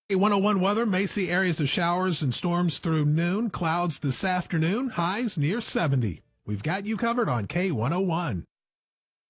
K101 weather may see areas of showers and storms through noon. Clouds this afternoon. Highs near 70. We've got you covered on K101.